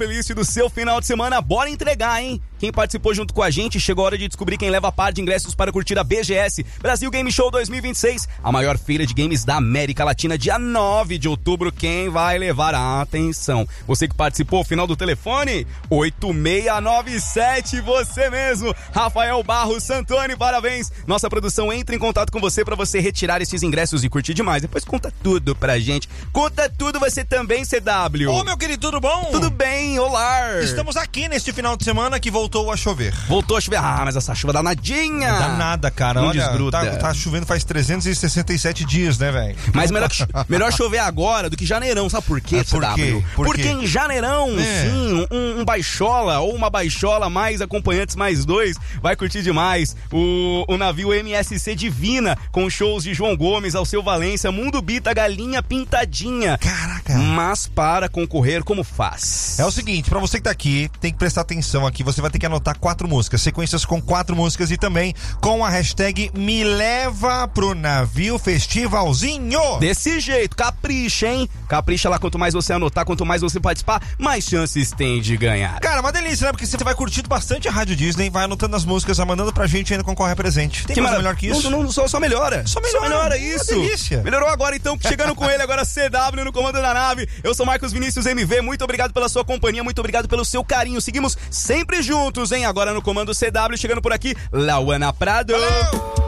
playlist do seu final de semana. Bora entregar, hein? Quem participou junto com a gente, chegou a hora de descobrir quem leva a par de ingressos para curtir a BGS, Brasil Game Show 2026, a maior feira de games da América Latina, dia 9 de outubro. Quem vai levar a atenção? Você que participou, final do telefone 8697, você mesmo, Rafael Barros Santoni, parabéns. Nossa produção entra em contato com você para você retirar esses ingressos e curtir demais. Depois conta tudo pra gente. Conta tudo você também, CW. Ô, meu querido, tudo bom? Tudo bem, olá. Estamos aqui neste final de semana que voltou a chover. Voltou a chover. Ah, mas essa chuva danadinha. Não dá nada, cara. Não olha, desgruda. tá chovendo faz 367 dias, né, velho? Mas melhor chover agora do que janeirão. Sabe por quê, Por quê? Porque em janeirão, sim, um baixola ou uma baixola mais acompanhantes mais dois vai curtir demais o navio MSC Divina, com shows de João Gomes, Alceu Valência, Mundo Bita, Galinha Pintadinha. Caraca. Mas para concorrer, como faz? É o seguinte, pra você que tá aqui, tem que prestar atenção aqui, você vai ter que anotar 4 músicas, sequências com 4 músicas e também com a hashtag Me Leva Pro Navio Festivalzinho. Desse jeito, capricha, hein? Capricha lá, quanto mais você anotar, quanto mais você participar, mais chances tem de ganhar. Cara, uma delícia, né? Porque você vai curtindo bastante a Rádio Disney, vai anotando as músicas, vai mandando pra gente e ainda concorre a presente. Tem coisa melhor que isso? Só melhora. Só melhora isso. Uma delícia. Melhorou agora, então, chegando com ele agora, CW no comando da nave. Eu sou Marcos Vinícius MV, muito obrigado pela sua companhia, muito obrigado pelo seu carinho. Seguimos sempre juntos, hein? Agora no comando CW, chegando por aqui, Lauana Prado. Valeu!